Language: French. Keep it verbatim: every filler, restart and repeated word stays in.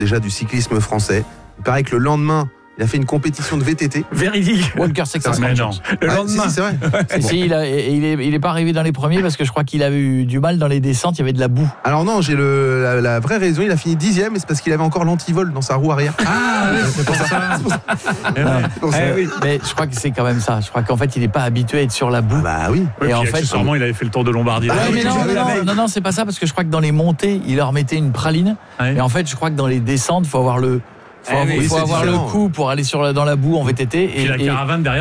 déjà du cyclisme français. Il paraît que le lendemain, il a fait une compétition de V T T. Véridique. Walker Texas Mais non. Le Ah, lendemain. si, si, c'est vrai. Si, si, il, a, il, est, il est pas arrivé dans les premiers parce que je crois qu'il a eu du mal dans les descentes, il y avait de la boue. Alors non, j'ai le, la, la vraie raison, il a fini dixième, et c'est parce qu'il avait encore l'antivol dans sa roue arrière. Ah oui, c'est pour ça. Eh ouais. Pour ça. Eh oui. Mais je crois que c'est quand même ça. Je crois qu'en fait, il n'est pas habitué à être sur la boue. Ah bah oui. Oui, Et puis en fait, accessoirement, il avait fait le tour de Lombardie. Ah Ouais, oui, mais non, j'avais non, la non, veille. non, non, c'est pas ça parce que je crois que dans les montées, il leur mettait une praline. Ouais. Et en fait, je crois que dans les descentes, faut avoir le, faut Eh avoir, oui, faut c'est avoir le différent. coup pour aller sur la, dans la boue en V T T. Puis la et, et- caravane derrière.